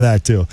that too.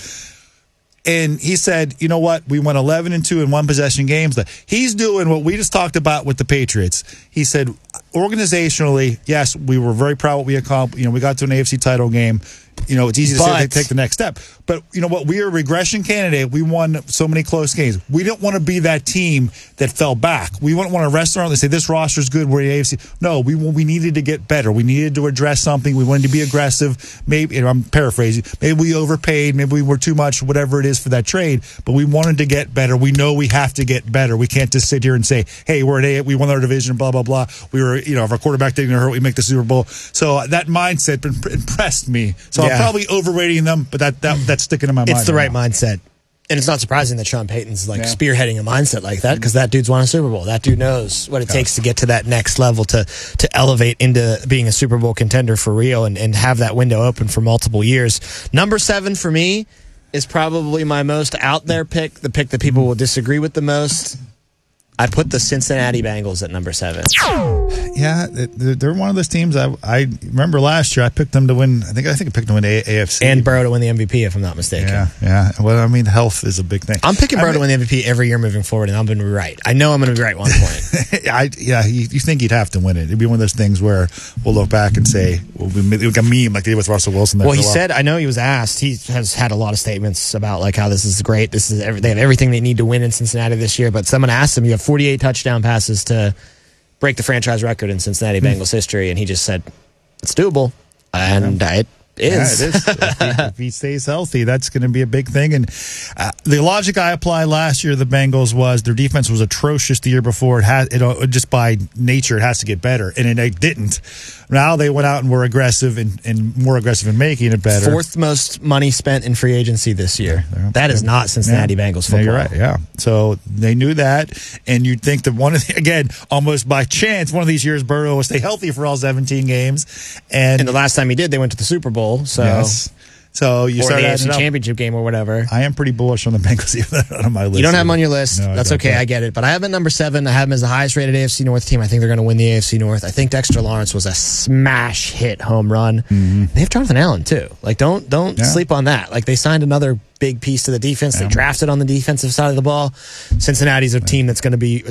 And he said, you know what? We went 11-2 in one possession games. He's doing what we just talked about with the Patriots. He said, organizationally, yes, we were very proud of what we accomplished. We got to an AFC title game. It's easy to say they take the next step. But you know what? We are a regression candidate. We won so many close games. We don't want to be that team that fell back. We wouldn't want to rest around and say, this roster's good, we're the AFC. No, we needed to get better. We needed to address something. We wanted to be aggressive. Maybe, I'm paraphrasing, maybe we overpaid. Maybe we were too much, whatever it is for that trade. But we wanted to get better. We know we have to get better. We can't just sit here and say, hey, we won our division, blah, blah, blah. We were, if our quarterback didn't hurt, we make the Super Bowl. So that mindset impressed me. So I'm probably overrating them, but that's sticking in my mind. It's the right mindset. And it's not surprising that Sean Payton's spearheading a mindset like that, because that dude's won a Super Bowl. That dude knows what it takes to get to that next level, to elevate into being a Super Bowl contender for real and have that window open for multiple years. Number 7 for me is probably my most out there pick, the pick that people will disagree with the most. I put the Cincinnati Bengals at number 7. Yeah, they're one of those teams. I remember last year I picked them to win. I think I picked them to win AFC and Burrow to win the MVP, if I'm not mistaken. Yeah. Well, health is a big thing. I'm picking Burrow to win the MVP every year moving forward, and I'm going to be right. I know I'm going to be right one point. You think you'd have to win it? It'd be one of those things where we'll look back and say, "Well, we make a meme like they did with Russell Wilson." Well, he said, I know he was asked. He has had a lot of statements about how this is great. They have everything they need to win in Cincinnati this year. But someone asked him, "You have 48 touchdown passes to break the franchise record in Cincinnati Bengals history," and he just said, "It's doable," and it is. Yeah, it is. If he stays healthy, that's going to be a big thing. And the logic I applied last year to the Bengals was their defense was atrocious the year before. It just by nature it has to get better, and it didn't. Now they went out and were aggressive and more aggressive in making it better. 4th most money spent in free agency this year. That is not Cincinnati Bengals football. You're right. Yeah. So they knew that, and you'd think that again, almost by chance, one of these years Burrow will stay healthy for all 17 games, and the last time he did, they went to the Super Bowl. So. Yes. So you start the AFC Championship game or whatever. I am pretty bullish on the Bengals, even on my list. You don't have them on your list. No, that's okay. I get it. But I have them at number 7. I have them as the highest rated AFC North team. I think they're going to win the AFC North. I think Dexter Lawrence was a smash hit home run. Mm-hmm. They have Jonathan Allen too. Don't sleep on that. They signed another big piece to the defense. They drafted on the defensive side of the ball. Cincinnati's a team that's going to be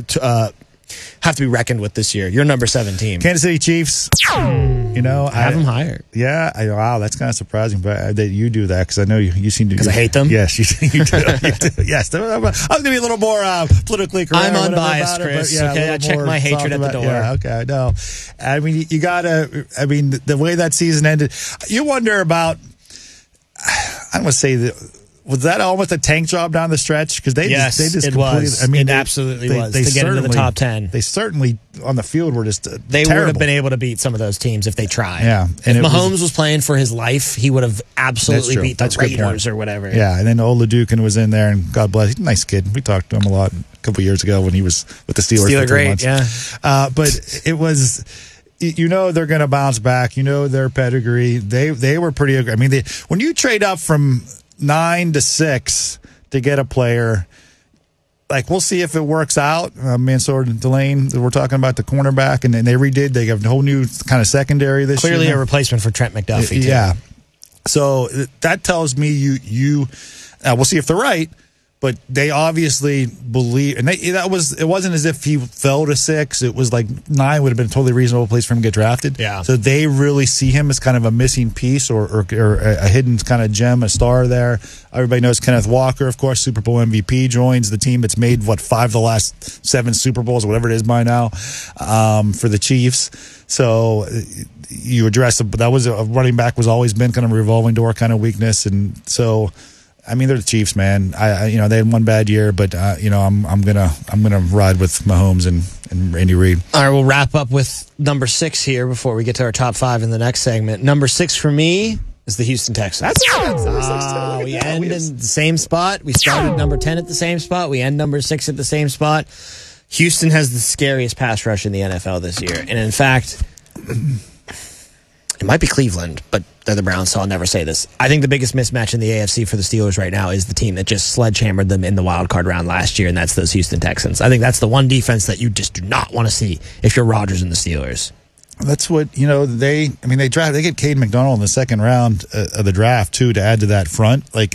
have to be reckoned with this year. Your number 7 team, Kansas City Chiefs. I have them higher. Yeah, wow, that's kind of surprising, but that you do that because I know you seem to. Because I hate them. Yes, you do. Yes, I was going to be a little more politically correct. I'm unbiased, Chris. Okay, I check my hatred at the door. Yeah, okay, no. You gotta. The way that season ended, you wonder about. I don't want to say that. Was that almost a tank job down the stretch? Because they just completely. Was. It absolutely was. To get into the top 10, they certainly on the field were just. They would have been able to beat some of those teams if they tried. Yeah, and if Mahomes was playing for his life, he would have absolutely beat the Raiders or whatever. Yeah, and then Olajuwon was in there, and God bless, he's a nice kid. We talked to him a lot a couple of years ago when he was with the Steelers. Steeler great, yeah. But it was. They're going to bounce back. Their pedigree. They were pretty. When you trade up from 9 to 6 to get a player, we'll see if it works out. Mansour Delane, we're talking about the cornerback, and then they redid. They have a whole new kind of secondary this year. Clearly a replacement for Trent McDuffie. Yeah. So that tells me we'll see if they're right. But they obviously believe, and it wasn't as if he fell to 6. It was 9 would have been a totally reasonable place for him to get drafted. Yeah. So they really see him as kind of a missing piece or a hidden kind of gem, a star there. Everybody knows Kenneth Walker, of course, Super Bowl MVP, joins the team that's made 5 of the last 7 Super Bowls, or whatever it is by now, for the Chiefs. So you address it, but that was a running back was always been kind of a revolving door kind of weakness, and so. They're the Chiefs, man. They had one bad year, but I'm gonna ride with Mahomes and Andy Reid. All right, we'll wrap up with number 6 here before we get to our top 5 in the next segment. Number 6 for me is the Houston Texans. We end in the same spot. We started number 10 at the same spot. We end number 6 at the same spot. Houston has the scariest pass rush in the NFL this year, and in fact, it might be Cleveland, but they're the Browns, so I'll never say this. I think the biggest mismatch in the AFC for the Steelers right now is the team that just sledgehammered them in the wild card round last year, and that's those Houston Texans. I think that's the one defense that you just do not want to see if you're Rodgers and the Steelers. That's what, they get Caden McDonald in the second round of the draft too, to add to that front. Like,